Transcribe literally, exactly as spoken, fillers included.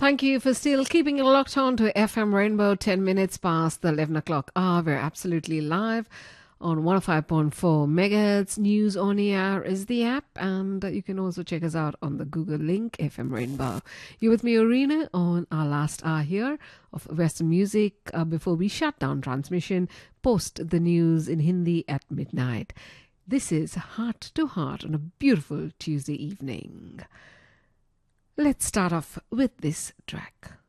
Thank you for still keeping it locked on to F M Rainbow, ten minutes past the eleven o'clock hour. We're absolutely live on one oh five point four megahertz. News on air is the app, and you can also check us out on the Google link, F M Rainbow. You're with me, Arena, on our last hour here of Western music uh, before we shut down transmission, post the news in Hindi at midnight. This is Heart to Heart on a beautiful Tuesday evening. Let's start off with this track.